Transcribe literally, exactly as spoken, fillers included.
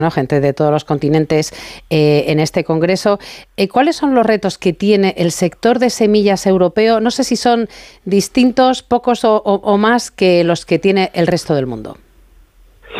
¿no? Gente de todos los continentes eh, en este congreso. Eh, ¿Cuáles son los retos que tiene el sector de semillas europeo? No sé si son distintos, pocos o, o, o más que los que tiene el resto del mundo.